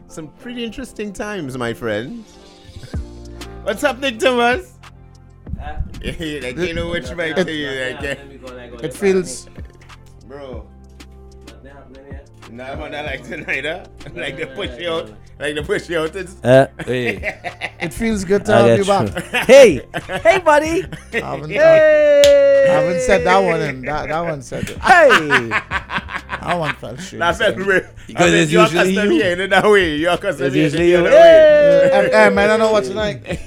some pretty interesting times, my friend. What's happening, Thomas? I don't know which mic to you. It feels. Bro. No, I like tonight, huh? Like the push you out. Like the push you out. Hey. It feels good to have you back. Hey, buddy. I haven't said that one, and that one said it. Hey. That one felt shit. That felt weird. Because it's you're usually accustomed you. here in that way. You're accustomed It's here usually in you. that way. Hey, man, I don't know what's tonight.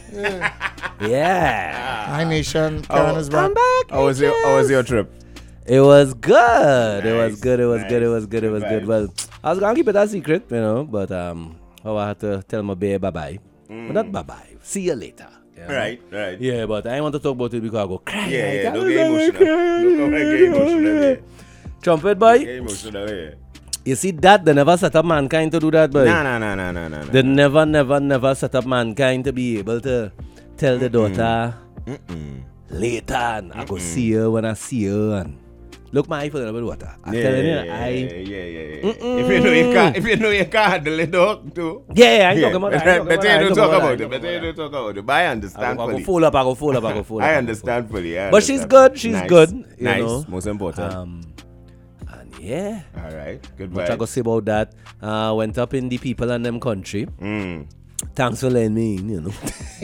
Yeah. Hi, Nation. Karen is back. I'm back. How was your trip? It was good. It was Nice, good. It was nice. good. It was good. It was Good good. vibes. Well, I was gonna keep it a secret, but I had to tell my babe bye-bye. But not bye-bye. See you later. You know? Right. Yeah, but I want to talk about it because I go cry. Yeah. Don't get emotional. Don't get emotional here. Trumpet boy. Get emotional here. You see that? They never set up mankind to do that, boy. No. They never set up mankind to be able to tell the daughter later and I go see her when I see her and look my eye for a little bit of water. I'm telling you, Yeah. If you know you can't handle it, dog, too. Yeah, I ain't talking about that. Better you don't talk about it. Better you don't talk about it. But I understand I go fully. full up. I go full up. I understand fully. But she's good. She's Nice. good. You Nice. know. Most important. And yeah. All right. Good What I go vibes. say about that? Went up in the people and them country. Thanks for letting me in, you know.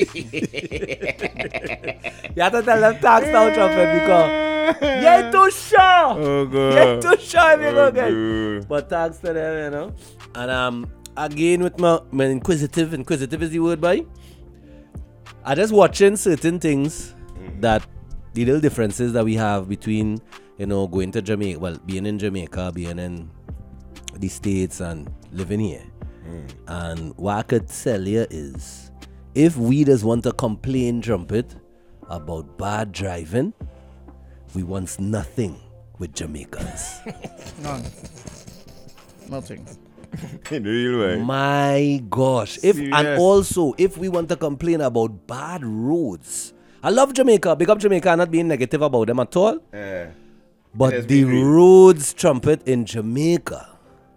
You have to tell them thanks now, Trumpet, because you're too sure. Oh, God. You're too sure if you go good. get. But thanks to them, you know. And again with my inquisitive is the word, boy. I just watching certain things that the little differences that we have between, going to Jamaica, well, being in Jamaica, being in the States and living here. And what I could tell you is, if we just want to complain, Trumpet, about bad driving, we want nothing with Jamaicans. None. Nothing. In the real way. My gosh. And Serious. also, if we want to complain about bad roads, I love Jamaica. Big up Jamaica. I'm not being negative about them at all. But Let's the be real. roads, Trumpet, in Jamaica,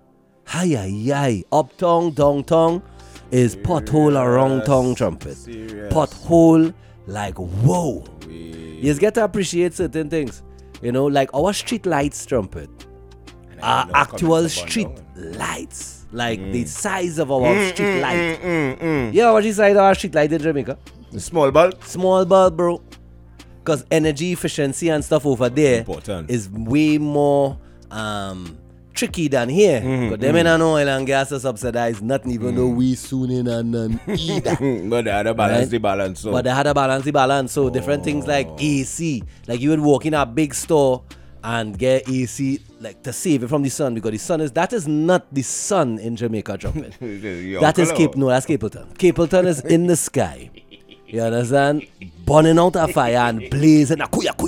uptown, downtown, is pothole around town, Trumpet. Serious. Pothole, like, whoa. You just get to appreciate certain things. Like our street lights, Trumpet, are actual street lights. Like the size of our street light. Yeah, what's the size of our street light in Jamaica? The small bulb. Small bulb, bro. Because energy efficiency and stuff over there Important. is way more tricky than here. But them in oil and gas are subsidized, nothing even though we soon in and none either. But they had to balance Right? the balance. So. But they had to balance the balance. So different things like AC. Like you would walk in a big store and get AC like to save it from the sun, because that is not the sun in Jamaica, Trumpet. That is that's Capleton. Capleton is in the sky. You understand? Burning out a fire and blazing.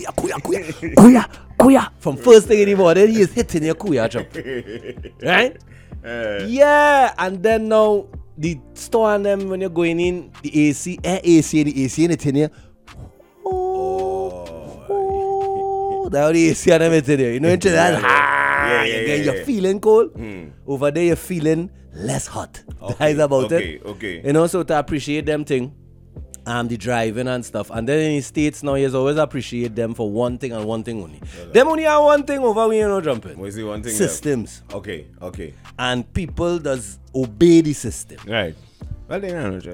Kuya. From first thing in the morning, he is hitting your kuya, Trumpet. Right? Yeah, and then now the store and them, when you're going in, the AC in it in here. That's the AC and them in there. You know what I'm saying? You're feeling cold. Over there, you're feeling less hot. That's about it. Okay. So to appreciate them thing, the driving and stuff. And then in the States now, you always appreciate them for one thing and one thing only. Them only have one thing over we, Jumping. What's the one thing? Systems. Okay. And people does obey the system. Right. Well, they know.